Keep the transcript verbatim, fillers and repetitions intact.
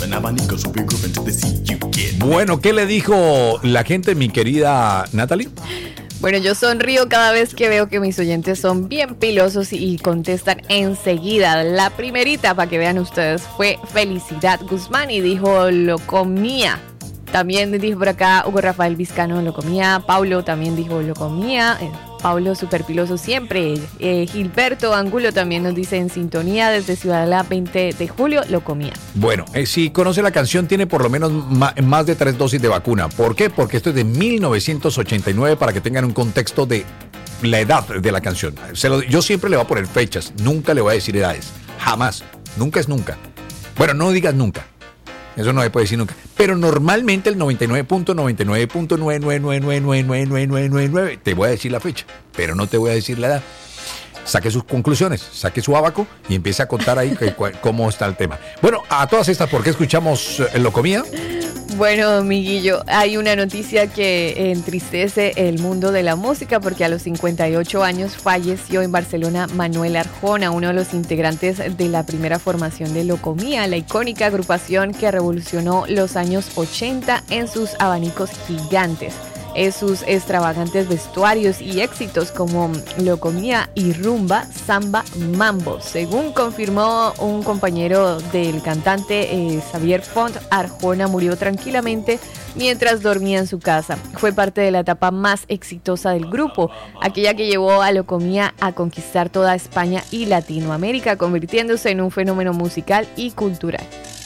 an abanico, so we groove into the sea you get. Bueno, ¿qué le dijo la gente, mi querida Natalie? Bueno, yo sonrío cada vez que veo que mis oyentes son bien pilosos y contestan enseguida. La primerita, para que vean ustedes, fue Felicidad Guzmán y dijo, lo comía. También dijo por acá Hugo Rafael Vizcano, lo comía. Paulo también dijo, lo comía. Eh, Paulo, súper piloso siempre. Eh, Gilberto Angulo también nos dice, en sintonía desde Ciudadela veinte de julio, lo comía. Bueno, eh, si conoce la canción, tiene por lo menos ma- más de tres dosis de vacuna. ¿Por qué? Porque esto es de mil novecientos ochenta y nueve, para que tengan un contexto de la edad de la canción. Se lo, yo siempre le voy a poner fechas, nunca le voy a decir edades. Jamás. Nunca es nunca. Bueno, no digas nunca. Eso no se puede decir nunca. Pero normalmente el noventa y nueve punto noventa y nueve punto nueve nueve nueve nueve nueve nueve nueve nueve nueve nueve te voy a decir la fecha, pero no te voy a decir la edad. Saque sus conclusiones, saque su abaco y empiece a contar ahí que, cómo está el tema. Bueno, a todas estas, ¿por qué escuchamos eh, Lo Comía? Bueno, amiguillo, hay una noticia que entristece el mundo de la música porque a los cincuenta y ocho años falleció en Barcelona Manuel Arjona, uno de los integrantes de la primera formación de Lo Comía, la icónica agrupación que revolucionó los años ochenta en sus abanicos gigantes. Es sus extravagantes vestuarios y éxitos como Lo Comía y Rumba, Samba, Mambo. Según confirmó un compañero del cantante eh, Xavier Font, Arjona murió tranquilamente mientras dormía en su casa. Fue parte de la etapa más exitosa del grupo, aquella que llevó a Lo Comía a conquistar toda España y Latinoamérica, convirtiéndose en un fenómeno musical y cultural.